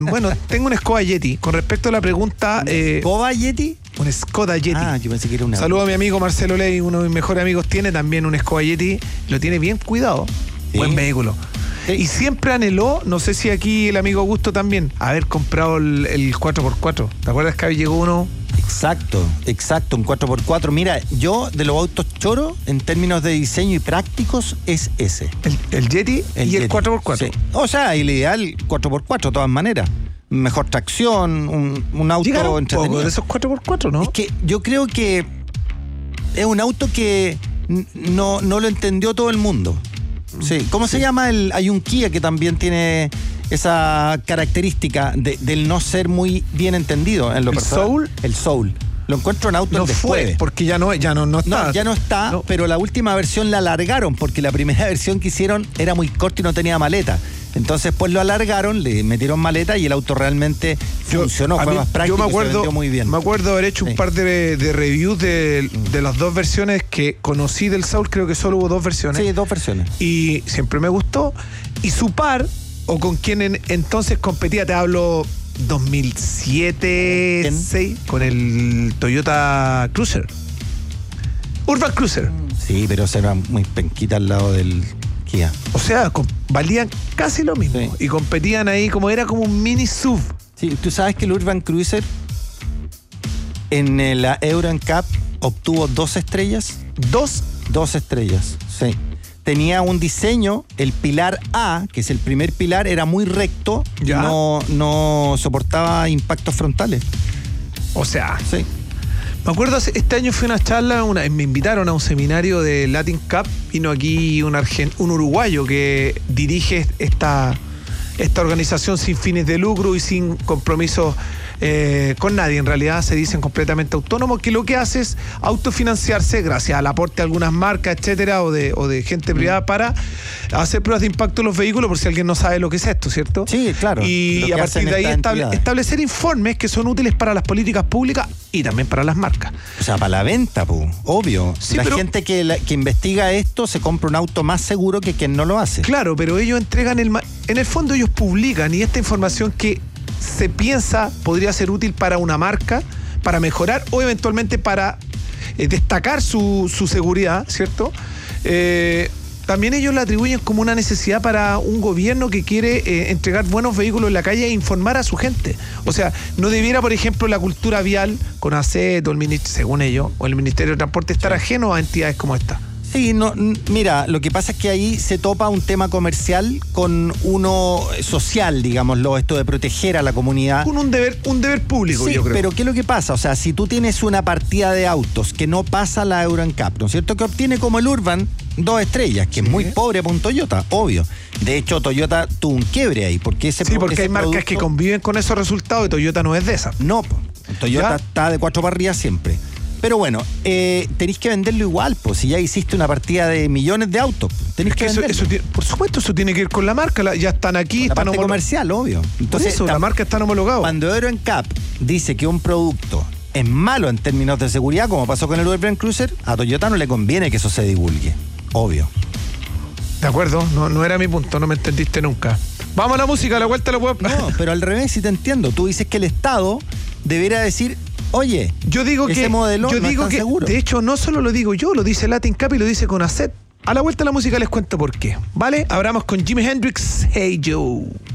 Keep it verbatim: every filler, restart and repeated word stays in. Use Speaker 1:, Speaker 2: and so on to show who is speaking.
Speaker 1: Bueno, tengo una Skoda Yeti. Con respecto a la pregunta... Eh,
Speaker 2: ¿Skoda Yeti?
Speaker 1: Un Skoda Yeti.
Speaker 2: Ah, yo pensé que era una...
Speaker 1: Saludo a mi amigo Marcelo Ley, uno de mis mejores amigos, tiene también un Skoda Yeti. Lo tiene bien cuidado. ¿Sí? Buen vehículo. Sí. Y siempre anheló, no sé si aquí el amigo Augusto también, haber comprado el, el cuatro por cuatro. ¿Te acuerdas que llegó uno?
Speaker 2: Exacto, exacto, un cuatro por cuatro. Mira, yo de los autos choros, en términos de diseño y prácticos, es ese.
Speaker 1: El, el Yeti el y Yeti. El cuatro por cuatro. Sí.
Speaker 2: O sea, el ideal cuatro por cuatro de todas maneras. Mejor tracción, un, un auto
Speaker 1: Llegaron
Speaker 2: entretenido.
Speaker 1: Un poco de esos cuatro por cuatro, ¿no?
Speaker 2: Es que yo creo que es un auto que no, no lo entendió todo el mundo. Sí. ¿Cómo sí. se llama? El, hay un Kia que también tiene esa característica de, del no ser muy bien entendido en lo
Speaker 1: ¿El
Speaker 2: personal.
Speaker 1: Soul?
Speaker 2: El Soul. Lo encuentro en autos
Speaker 1: no
Speaker 2: después.
Speaker 1: Fue, porque ya no, ya no, no está.
Speaker 2: No, ya no está, no. Pero la última versión la alargaron, porque la primera versión que hicieron era muy corta y no tenía maleta. Entonces, pues lo alargaron, le metieron maleta y el auto realmente yo, funcionó, fue mí, más práctico
Speaker 1: yo me acuerdo,
Speaker 2: y se vendió muy bien.
Speaker 1: Me acuerdo haber hecho sí. un par de, de reviews de, de las dos versiones que conocí del Soul, creo que solo hubo dos versiones.
Speaker 2: Sí, dos versiones.
Speaker 1: Y siempre me gustó. Y su par, o con quien en, entonces competía, te hablo dos mil siete, dos mil seis, con el Toyota Cruiser. Urban Cruiser.
Speaker 2: Sí, pero se era muy penquita al lado del Kia.
Speaker 1: O sea, con, valían casi lo mismo. Sí. Y competían ahí como era como un mini S U V.
Speaker 2: Sí, tú sabes que el Urban Cruiser en la Euro N C A P obtuvo dos estrellas.
Speaker 1: ¿Dos?
Speaker 2: Dos estrellas, sí. Tenía un diseño, el pilar A, que es el primer pilar, era muy recto, ¿ya? No, no soportaba impactos frontales.
Speaker 1: O sea,
Speaker 2: sí.
Speaker 1: Me acuerdo, este año fui a una charla, una, me invitaron a un seminario de Latin Cup, vino aquí un, argent, un uruguayo que dirige esta, esta organización sin fines de lucro y sin compromisos eh, con nadie. En realidad se dicen completamente autónomos, que lo que hace es autofinanciarse gracias al aporte de algunas marcas, etcétera, o de, o de gente privada para hacer pruebas de impacto en los vehículos, por si alguien no sabe lo que es esto, ¿cierto?
Speaker 2: Sí, claro.
Speaker 1: Y a partir de ahí estable, establecer informes que son útiles para las políticas públicas y también para las marcas.
Speaker 2: O sea, para la venta, pu, obvio. Sí, la pero, gente que, la, que investiga esto se compra un auto más seguro que quien no lo hace.
Speaker 1: Claro, pero ellos entregan el... En el fondo ellos publican, y esta información que se piensa podría ser útil para una marca, para mejorar o eventualmente para eh, destacar su, su seguridad, ¿cierto? Eh, también ellos la atribuyen como una necesidad para un gobierno que quiere eh, entregar buenos vehículos en la calle e informar a su gente. O sea, no debiera, por ejemplo, la cultura vial, con A C E T o el ministerio, según ellos, o el Ministerio de Transporte, estar ajeno a entidades como esta.
Speaker 2: Sí, no, mira, lo que pasa es que ahí se topa un tema comercial con uno social, digámoslo, esto de proteger a la comunidad.
Speaker 1: Con un deber, un deber público,
Speaker 2: sí,
Speaker 1: yo creo.
Speaker 2: Pero ¿qué es lo que pasa? O sea, si tú tienes una partida de autos que no pasa la Euro N C A P, ¿no es cierto? Que obtiene como el Urban dos estrellas, que sí. es muy pobre para un Toyota, obvio. De hecho, Toyota tuvo un quiebre ahí, porque ese
Speaker 1: Sí, porque
Speaker 2: ese
Speaker 1: hay marcas
Speaker 2: producto...
Speaker 1: que conviven con esos resultados y Toyota no es de esas.
Speaker 2: No, Toyota ¿ya? Está de cuatro para arriba siempre. Pero bueno, eh, tenéis que venderlo igual, pues si ya hiciste una partida de millones de autos, tenéis que, que venderlo.
Speaker 1: Eso, eso, por supuesto, eso tiene que ir con la marca, la, ya están aquí,
Speaker 2: la
Speaker 1: están
Speaker 2: parte comercial, obvio.
Speaker 1: Entonces, eso, la marca está homologada.
Speaker 2: Cuando Euro N C A P dice que un producto es malo en términos de seguridad, como pasó con el Urban Cruiser, a Toyota no le conviene que eso se divulgue, obvio.
Speaker 1: De acuerdo, no, no era mi punto, no me entendiste nunca. Vamos a la música, a la vuelta a la web.
Speaker 2: No, pero al revés, si te entiendo. Tú dices que el Estado debería decir... Oye,
Speaker 1: yo digo
Speaker 2: ese
Speaker 1: que,
Speaker 2: modelo
Speaker 1: yo
Speaker 2: no
Speaker 1: digo
Speaker 2: es tan
Speaker 1: que,
Speaker 2: seguro.
Speaker 1: De hecho, no solo lo digo yo, lo dice Latin Cup y lo dice con A C E T. A la vuelta a la música les cuento por qué. ¿Vale? Abramos con Jimi Hendrix, Hey Joe.